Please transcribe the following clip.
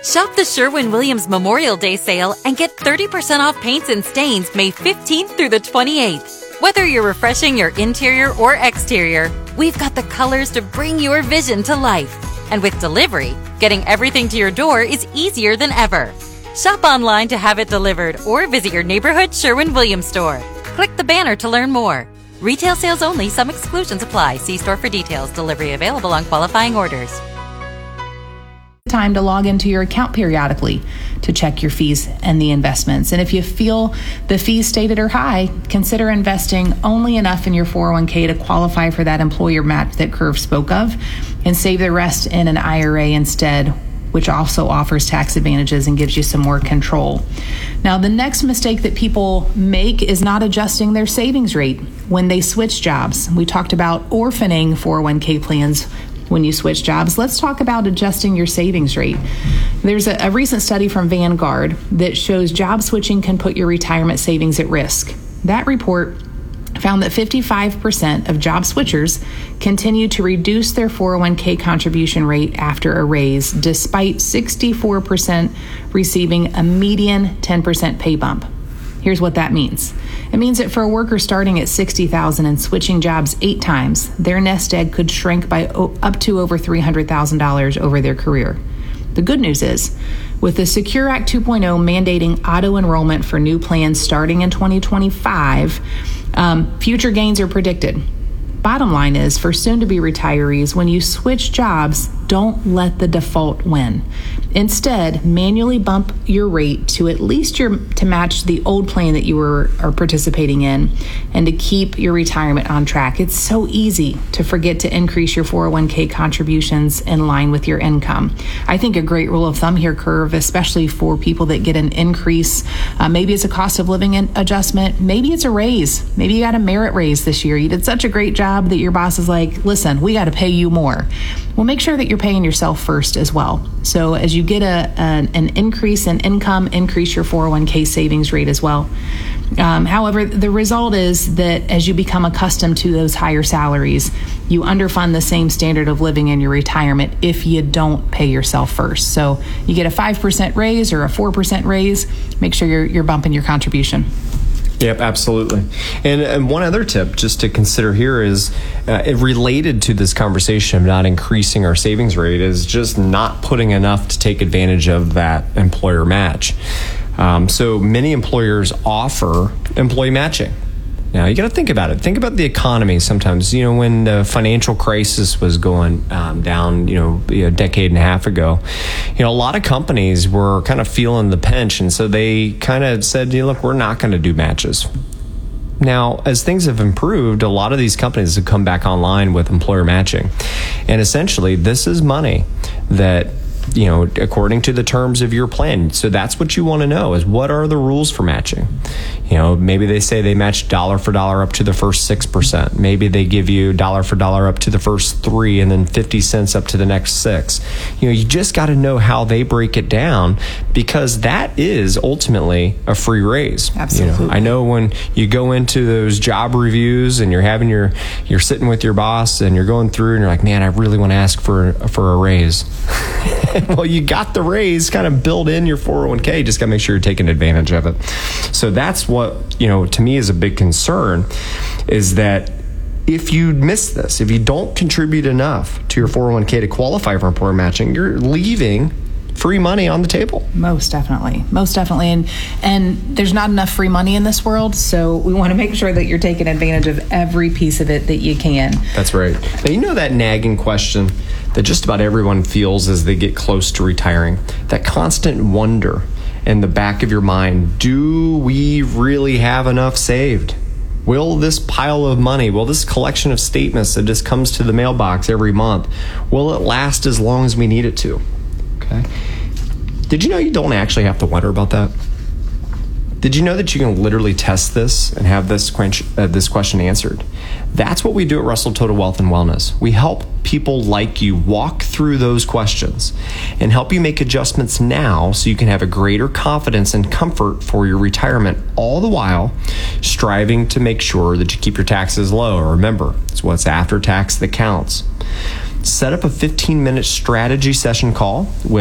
Shop the Sherwin-Williams Memorial Day sale and get 30% off paints and stains May 15th through the 28th. Whether you're refreshing your interior or exterior, we've got the colors to bring your vision to life. And with delivery, getting everything to your door is easier than ever. Shop online to have it delivered or visit your neighborhood Sherwin-Williams store. Click the banner to learn more. Retail sales only. Some exclusions apply. See store for details. Delivery available on qualifying orders. Time to log into your account periodically to check your fees and the investments. And if you feel the fees stated are high, consider investing only enough in your 401k to qualify for that employer match that Curve spoke of, and save the rest in an IRA instead, which also offers tax advantages and gives you some more control. Now, the next mistake that people make is not adjusting their savings rate when they switch jobs. We talked about orphaning 401k plans when you switch jobs. Let's talk about adjusting your savings rate. There's a recent study from Vanguard that shows job switching can put your retirement savings at risk. That report found that 55% of job switchers continue to reduce their 401k contribution rate after a raise, despite 64% receiving a median 10% pay bump. Here's what that means. It means that for a worker starting at $60,000 and switching jobs 8 times, their nest egg could shrink by up to over $300,000 over their career. The good news is, with the Secure Act 2.0 mandating auto-enrollment for new plans starting in 2025, future gains are predicted. Bottom line is, for soon-to-be retirees, when you switch jobs, don't let the default win. Instead, manually bump your rate to at least to match the old plan that you are participating in, and to keep your retirement on track. It's so easy to forget to increase your 401k contributions in line with your income. I think a great rule of thumb here, Curve, especially for people that get an increase, maybe it's a cost of living adjustment, maybe it's a raise, maybe you got a merit raise this year. You did such a great job that your boss is like, listen, we got to pay you more. Well, make sure that you're paying yourself first as well. So as you get an increase in income, increase your 401k savings rate as well. However, the result is that as you become accustomed to those higher salaries, you underfund the same standard of living in your retirement if you don't pay yourself first. So you get a 5% raise or a 4% raise, make sure you're bumping your contribution. Yep, absolutely. And one other tip just to consider here is related to this conversation of not increasing our savings rate is just not putting enough to take advantage of that employer match. So many employers offer employee matching. Now, you got to think about it. Think about the economy sometimes. When the financial crisis was going down, a decade and a half ago, a lot of companies were kind of feeling the pinch. And so they kind of said, look, we're not going to do matches. Now, as things have improved, a lot of these companies have come back online with employer matching. And essentially, this is money that according to the terms of your plan. So that's what you want to know is what are the rules for matching? Maybe they say they match dollar for dollar up to the first 6%. Maybe they give you dollar for dollar up to the first 3 and then 50 cents up to the next 6. You just got to know how they break it down because that is ultimately a free raise. Absolutely. I know when you go into those job reviews and you're sitting with your boss and you're going through and you're like, man, I really want to ask for a raise. Well, you got the raise kind of built in your 401k. Just got to make sure you're taking advantage of it. So that's what, to me is a big concern is that if you miss this, if you don't contribute enough to your 401k to qualify for employer matching, you're leaving free money on the table. Most definitely. And there's not enough free money in this world, so we want to make sure that you're taking advantage of every piece of it that you can. That's right. Now, that nagging question that just about everyone feels as they get close to retiring, that constant wonder in the back of your mind, do we really have enough saved? Will this pile of money, will this collection of statements that just comes to the mailbox every month, will it last as long as we need it to? Okay. Did you know you don't actually have to wonder about that? Did you know that you can literally test this and have this question answered? That's what we do at Russell Total Wealth and Wellness. We help people like you walk through those questions and help you make adjustments now so you can have a greater confidence and comfort for your retirement, all the while striving to make sure that you keep your taxes low. Remember, it's what's after tax that counts. Set up a 15-minute strategy session call with